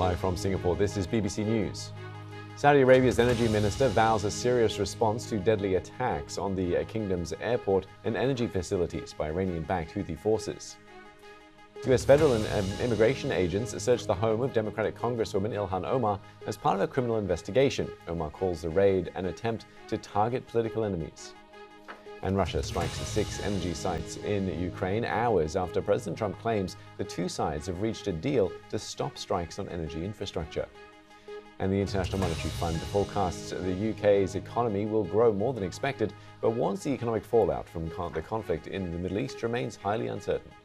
Live from Singapore, this is BBC News. Saudi Arabia's energy minister vows a serious response to deadly attacks on the kingdom's airport and energy facilities by Iranian-backed Houthi forces. U.S. federal and immigration agents searched the home of Democratic Congresswoman Ilhan Omar as part of a criminal investigation. Omar calls the raid an attempt to target political enemies. And Russia strikes 6 energy sites in Ukraine hours after President Trump claims the two sides have reached a deal to stop strikes on energy infrastructure. And the International Monetary Fund forecasts the UK's economy will grow more than expected, but warns the economic fallout from the conflict in the Middle East remains highly uncertain.